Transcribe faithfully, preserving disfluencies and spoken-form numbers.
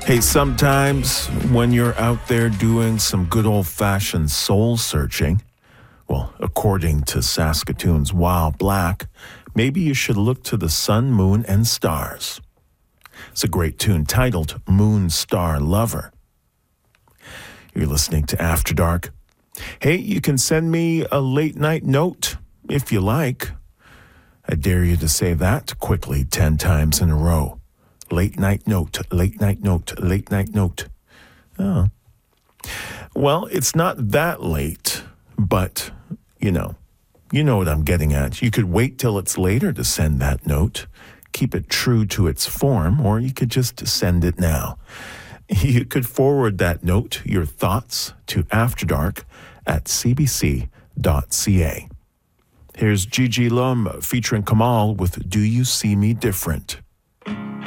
Hey, sometimes when you're out there doing some good old-fashioned soul searching, well, according to Saskatoon's Wild Black, maybe you should look to the sun, moon, and stars. It's a great tune titled Moon Star Lover. You're listening to After Dark. Hey, you can send me a late-night note if you like. I dare you to say that quickly ten times in a row. Late night note, late night note, late night note. Oh. Well, it's not that late, but, you know, you know what I'm getting at. You could wait till it's later to send that note, keep it true to its form, or you could just send it now. You could forward that note, your thoughts, to After Dark at c b c dot c a. Here's Gigi Lum featuring Kamal with Do You See Me Different?